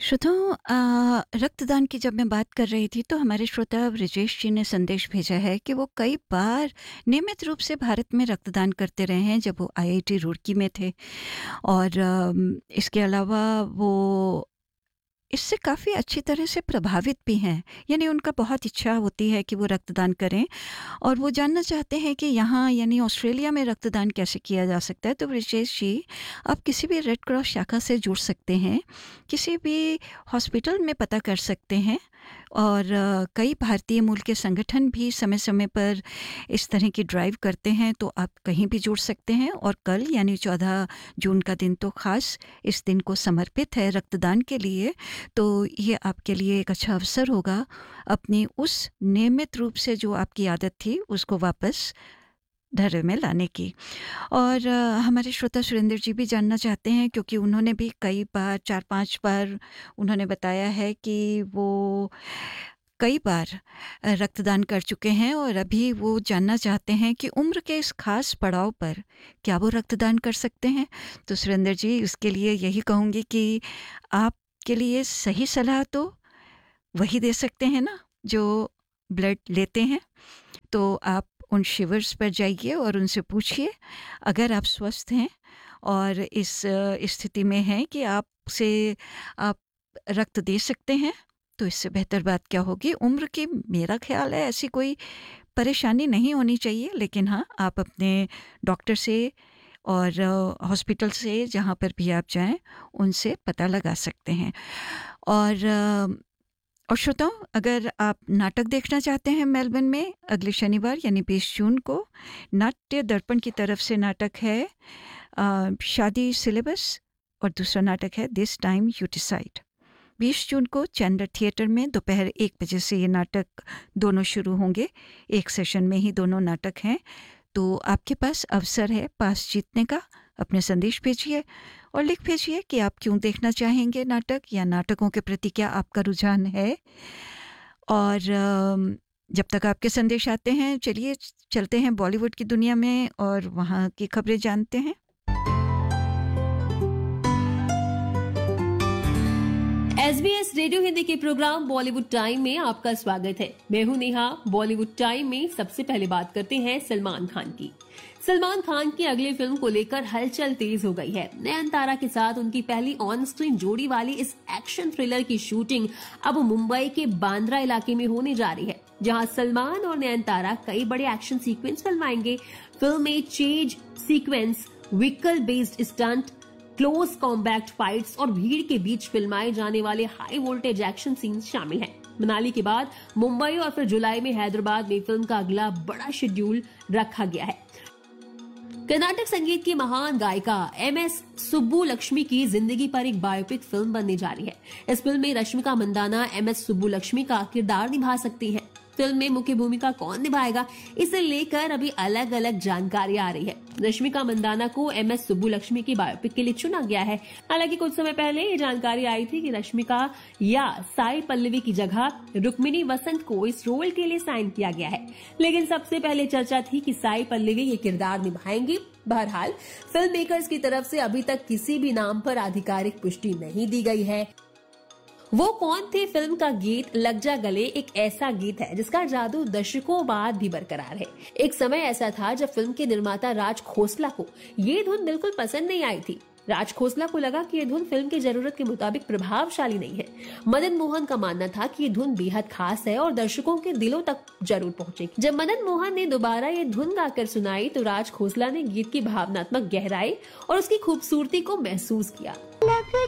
श्रोताओं, रक्तदान की जब मैं बात कर रही थी तो हमारे श्रोता ब्रिजेश जी ने संदेश भेजा है कि वो कई बार नियमित रूप से भारत में रक्तदान करते रहे हैं जब वो आईआईटी रुड़की में थे। और इसके अलावा वो इससे काफ़ी अच्छी तरह से प्रभावित भी हैं, यानी उनका बहुत इच्छा होती है कि वो रक्तदान करें और वो जानना चाहते हैं कि यहाँ यानी ऑस्ट्रेलिया में रक्तदान कैसे किया जा सकता है। तो ब्रिजेश जी, आप किसी भी रेड क्रॉस शाखा से जुड़ सकते हैं, किसी भी हॉस्पिटल में पता कर सकते हैं और कई भारतीय मूल के संगठन भी समय समय पर इस तरह की ड्राइव करते हैं, तो आप कहीं भी जुड़ सकते हैं। और कल यानी 14 जून का दिन तो ख़ास इस दिन को समर्पित है रक्तदान के लिए। तो ये आपके लिए एक अच्छा अवसर होगा अपनी उस नियमित रूप से जो आपकी आदत थी उसको वापस धरे में लाने की। और हमारे श्रोता सुरेंद्र जी भी जानना चाहते हैं, क्योंकि उन्होंने भी कई बार 4-5 बार उन्होंने बताया है कि वो कई बार रक्तदान कर चुके हैं और अभी वो जानना चाहते हैं कि उम्र के इस खास पड़ाव पर क्या वो रक्तदान कर सकते हैं। तो सुरेंद्र जी, उसके लिए यही कहूँगी कि आपके लिए सही सलाह तो वही दे सकते हैं ना जो ब्लड लेते हैं। तो आप उन शिविर्स पर जाइए और उनसे पूछिए, अगर आप स्वस्थ हैं और इस स्थिति में हैं कि आप रक्त दे सकते हैं, तो इससे बेहतर बात क्या होगी। उम्र की मेरा ख्याल है ऐसी कोई परेशानी नहीं होनी चाहिए, लेकिन हाँ, आप अपने डॉक्टर से और हॉस्पिटल से जहाँ पर भी आप जाएं उनसे पता लगा सकते हैं। और श्रोताओं, अगर आप नाटक देखना चाहते हैं मेलबर्न में अगले शनिवार यानी 20 जून को नाट्य दर्पण की तरफ से नाटक है शादी सिलेबस, और दूसरा नाटक है दिस टाइम यू डिसाइड। 20 जून को चैंडर थिएटर में दोपहर 1 बजे से ये नाटक दोनों शुरू होंगे। एक सेशन में ही दोनों नाटक हैं, तो आपके पास अवसर है पास जीतने का। अपने संदेश भेजिए और लिख भेजिए कि आप क्यों देखना चाहेंगे नाटक, या नाटकों के प्रति क्या आपका रुझान है। और जब तक आपके संदेश आते हैं, चलिए चलते हैं बॉलीवुड की दुनिया में और वहाँ की खबरें जानते हैं। SBS रेडियो हिंदी के प्रोग्राम बॉलीवुड टाइम में आपका स्वागत है। मैं हूं नेहा। बॉलीवुड टाइम में सबसे पहले बात करते हैं सलमान खान की। सलमान खान की अगली फिल्म को लेकर हलचल तेज हो गई है। नयनतारा के साथ उनकी पहली ऑन स्क्रीन जोड़ी वाली इस एक्शन थ्रिलर की शूटिंग अब मुंबई के बांद्रा इलाके में होने जा रही है, जहां सलमान और नयनतारा कई बड़े एक्शन सीक्वेंस फिल्माएंगे। फिल्म में chase sequence, vehicle based stunt, close combat fights और भीड़ के बीच फिल्माए जाने वाले हाई वोल्टेज एक्शन सीन शामिल हैं। मनाली के बाद मुंबई और फिर जुलाई में हैदराबाद में फिल्म का अगला बड़ा शेड्यूल रखा गया है। कर्नाटक संगीत की महान गायिका MS सुब्बुलक्ष्मी की जिंदगी पर एक बायोपिक फिल्म बनने जा रही है। इस फिल्म में रश्मिका मंदाना MS सुब्बुलक्ष्मी का किरदार निभा सकती हैं। फिल्म में मुख्य भूमिका कौन निभाएगा, इसे लेकर अभी अलग अलग जानकारी आ रही है। रश्मिका मंदाना को MS सुब्बुलक्ष्मी की बायोपिक के लिए चुना गया है। हालांकि कुछ समय पहले ये जानकारी आई थी कि रश्मिका या साई पल्लवी की जगह रुक्मिणी वसंत को इस रोल के लिए साइन किया गया है, लेकिन सबसे पहले चर्चा थी कि साई पल्लवी ये किरदार निभाएंगी। बहरहाल फिल्म मेकर्स की तरफ से अभी तक किसी भी नाम पर आधिकारिक पुष्टि नहीं दी गई है। वो कौन थे फिल्म का गीत लग जा गले एक ऐसा गीत है जिसका जादू दशकों बाद भी बरकरार है। एक समय ऐसा था जब फिल्म के निर्माता राज खोसला को ये धुन बिल्कुल पसंद नहीं आई थी। राज खोसला को लगा कि ये धुन फिल्म की जरूरत के मुताबिक प्रभावशाली नहीं है। मदन मोहन का मानना था कि ये धुन बेहद खास है और दर्शकों के दिलों तक जरूर पहुंचेगी। जब मदन मोहन ने दोबारा ये धुन गाकर सुनाई तो राज खोसला ने गीत की भावनात्मक गहराई और उसकी खूबसूरती को महसूस किया।